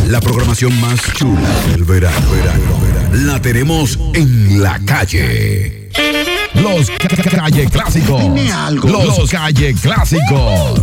La programación más chula del verano. La tenemos en la calle. Los Calle Clásicos. Dime algo. Los Calle Clásicos.